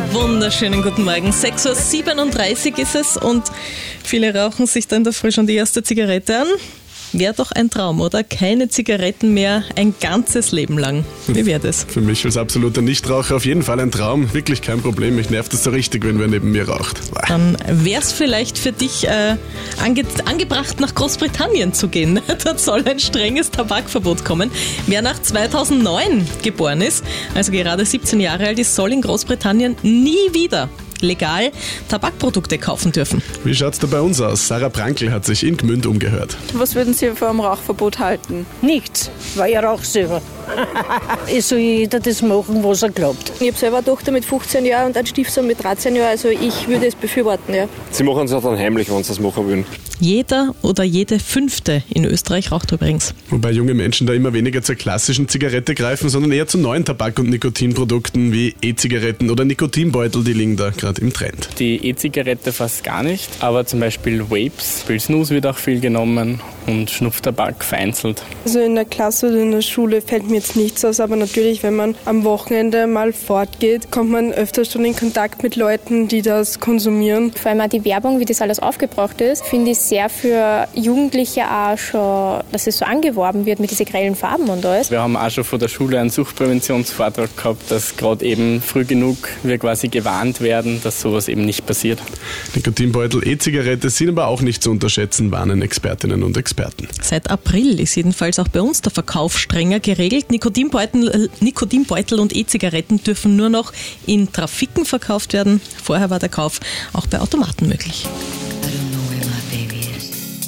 Wunderschönen guten Morgen. 6.37 Uhr ist es und viele rauchen sich dann in der Früh schon die erste Zigarette an. Wäre doch ein Traum, oder? Keine Zigaretten mehr ein ganzes Leben lang. Wie wäre das? Für mich als absoluter Nichtraucher auf jeden Fall ein Traum. Wirklich kein Problem. Mich nervt es so richtig, wenn wer neben mir raucht. Dann wäre es vielleicht für dich angebracht, nach Großbritannien zu gehen. Dort soll ein strenges Tabakverbot kommen. Wer nach 2009 geboren ist, also gerade 17 Jahre alt ist, soll in Großbritannien nie wieder legal Tabakprodukte kaufen dürfen. Wie schaut's da bei uns aus? Sarah Prankl hat sich in Gmünd umgehört. Was würden Sie vom Rauchverbot halten? Nichts, weil ich rauche selber. Es soll jeder das machen, was er glaubt. Ich habe selber eine Tochter mit 15 Jahren und einen Stiefsohn mit 13 Jahren, also ich würde es befürworten, ja. Sie machen es auch dann heimlich, wenn sie das machen wollen. Jeder oder jede Fünfte in Österreich raucht übrigens. Wobei junge Menschen da immer weniger zur klassischen Zigarette greifen, sondern eher zu neuen Tabak- und Nikotinprodukten wie E-Zigaretten oder Nikotinbeutel, die liegen da gerade im Trend. Die E-Zigarette fast gar nicht, aber zum Beispiel Vapes, Snus wird auch viel genommen und Schnupftabak vereinzelt. Also in der Klasse oder in der Schule fällt mir jetzt nichts aus, aber natürlich, wenn man am Wochenende mal fortgeht, kommt man öfter schon in Kontakt mit Leuten, die das konsumieren. Vor allem auch die Werbung, wie das alles aufgebracht ist, finde ich sehr für Jugendliche auch schon, dass es so angeworben wird mit diesen grellen Farben und alles. Wir haben auch schon von der Schule einen Suchtpräventionsvortrag gehabt, dass gerade eben früh genug wir quasi gewarnt werden, dass sowas eben nicht passiert. Nikotinbeutel, E-Zigarette sind aber auch nicht zu unterschätzen, warnen Expertinnen und Experten. Seit April ist jedenfalls auch bei uns der Verkauf strenger geregelt. Nikotinbeutel und E-Zigaretten dürfen nur noch in Trafiken verkauft werden. Vorher war der Kauf auch bei Automaten möglich.